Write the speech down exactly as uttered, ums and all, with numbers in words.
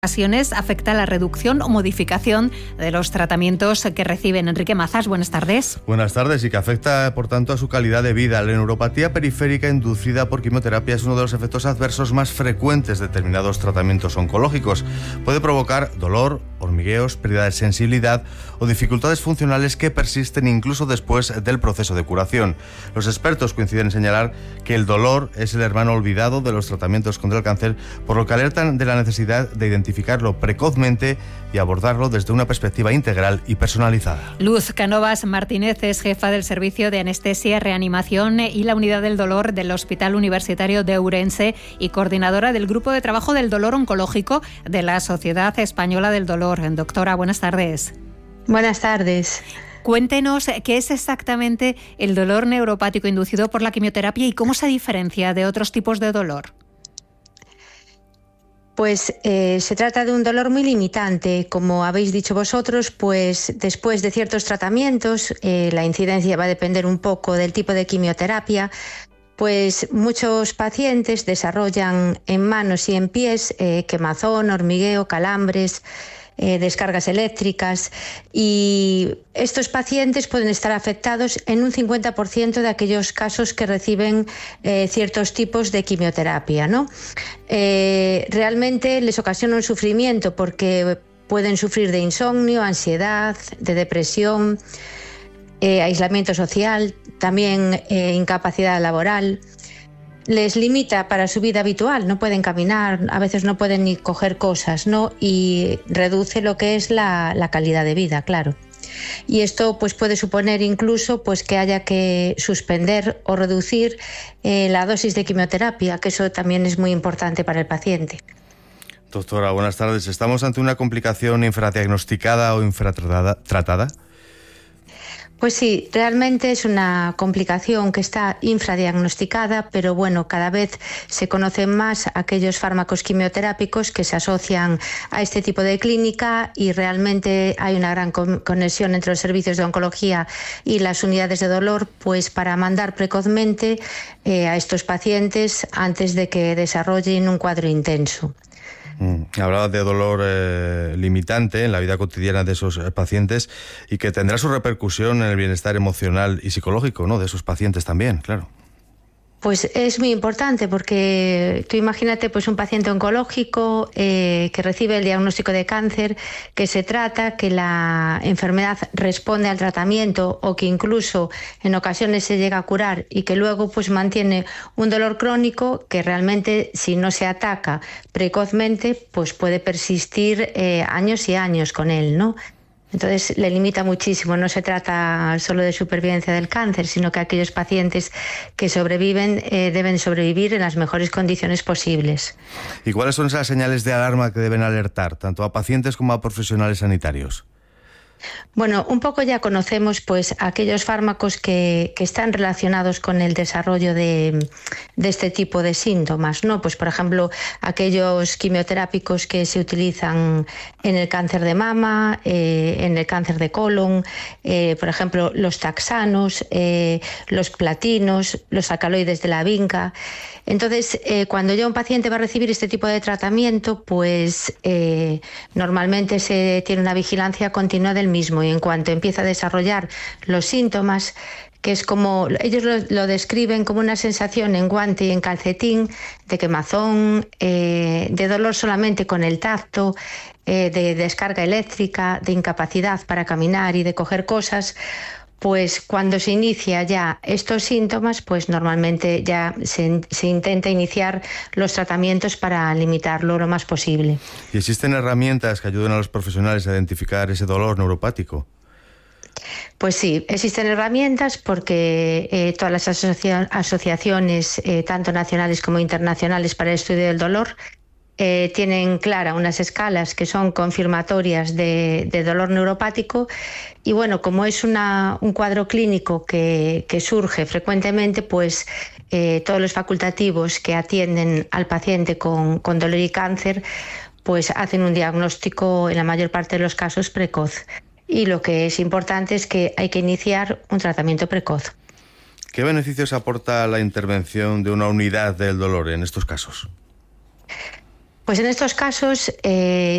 ocasiones afecta la reducción o modificación de los tratamientos que reciben. Enrique Mazas, buenas tardes. Buenas tardes, y que afecta, por tanto, a su calidad de vida. La neuropatía periférica inducida por quimioterapia es uno de los efectos adversos más frecuentes de determinados tratamientos oncológicos. Puede provocar dolor, hormigueos, pérdida de sensibilidad o dificultades funcionales que persisten incluso después del proceso de curación. Los expertos coinciden en señalar que el dolor es el hermano olvidado de los tratamientos contra el cáncer, por lo que alertan de la necesidad de identificarlo precozmente y abordarlo desde una perspectiva integral y personalizada. Luz Canovas Martínez es jefa del Servicio de Anestesia, Reanimación y la Unidad del Dolor del Hospital Universitario de Ourense y coordinadora del Grupo de Trabajo del Dolor Oncológico de la Sociedad Española del Dolor. Doctora, buenas tardes. Buenas tardes. Cuéntenos qué es exactamente el dolor neuropático inducido por la quimioterapia y cómo se diferencia de otros tipos de dolor. Pues eh, se trata de un dolor muy limitante. Como habéis dicho vosotros, pues después de ciertos tratamientos, eh, la incidencia va a depender un poco del tipo de quimioterapia, pues muchos pacientes desarrollan en manos y en pies eh, quemazón, hormigueo, calambres, Eh, descargas eléctricas, y estos pacientes pueden estar afectados en un cincuenta por ciento de aquellos casos que reciben eh, ciertos tipos de quimioterapia, ¿no? Eh, realmente les ocasiona un sufrimiento porque pueden sufrir de insomnio, ansiedad, de depresión, eh, aislamiento social, también eh, incapacidad laboral. Les limita para su vida habitual, no pueden caminar, a veces no pueden ni coger cosas, ¿no? Y reduce lo que es la, la calidad de vida, claro. Y esto pues puede suponer incluso pues que haya que suspender o reducir eh, la dosis de quimioterapia, que eso también es muy importante para el paciente. Doctora, buenas tardes. ¿Estamos ante una complicación infradiagnosticada o infratratada? Pues sí, realmente es una complicación que está infradiagnosticada, pero bueno, cada vez se conocen más aquellos fármacos quimioterápicos que se asocian a este tipo de clínica, y realmente hay una gran conexión entre los servicios de oncología y las unidades de dolor, pues para mandar precozmente eh, a estos pacientes antes de que desarrollen un cuadro intenso. Hablaba de dolor eh, limitante en la vida cotidiana de esos pacientes y que tendrá su repercusión en el bienestar emocional y psicológico, ¿no?, de esos pacientes también, claro. Pues es muy importante, porque tú imagínate pues un paciente oncológico eh, que recibe el diagnóstico de cáncer, que se trata, que la enfermedad responde al tratamiento o que incluso en ocasiones se llega a curar, y que luego pues mantiene un dolor crónico que realmente, si no se ataca precozmente, pues puede persistir eh, años y años con él, ¿no? Entonces le limita muchísimo. No se trata solo de supervivencia del cáncer, sino que aquellos pacientes que sobreviven eh, deben sobrevivir en las mejores condiciones posibles. ¿Y cuáles son esas señales de alarma que deben alertar tanto a pacientes como a profesionales sanitarios? Bueno, un poco ya conocemos pues aquellos fármacos que, que están relacionados con el desarrollo de, de este tipo de síntomas, ¿no? Pues por ejemplo, aquellos quimioterápicos que se utilizan en el cáncer de mama, eh, en el cáncer de colon, eh, por ejemplo, los taxanos, eh, los platinos, los alcaloides de la vinca. Entonces, eh, cuando ya un paciente va a recibir este tipo de tratamiento, pues eh, normalmente se tiene una vigilancia continua del mismo, y en cuanto empieza a desarrollar los síntomas, que es como ellos lo, lo describen como una sensación en guante y en calcetín, de quemazón, eh, de dolor solamente con el tacto, eh, de descarga eléctrica, de incapacidad para caminar y de coger cosas. Pues cuando se inicia ya estos síntomas, pues normalmente ya se, se intenta iniciar los tratamientos para limitarlo lo más posible. ¿Y existen herramientas que ayuden a los profesionales a identificar ese dolor neuropático? Pues sí, existen herramientas porque eh, todas las asocia- asociaciones, eh, tanto nacionales como internacionales para el estudio del dolor, Eh, tienen clara unas escalas que son confirmatorias de, de dolor neuropático, y bueno, como es una, un cuadro clínico que, que surge frecuentemente, pues eh, todos los facultativos que atienden al paciente con, con dolor y cáncer pues hacen un diagnóstico en la mayor parte de los casos precoz, y lo que es importante es que hay que iniciar un tratamiento precoz. ¿Qué beneficios aporta la intervención de una unidad del dolor en estos casos? Pues en estos casos eh,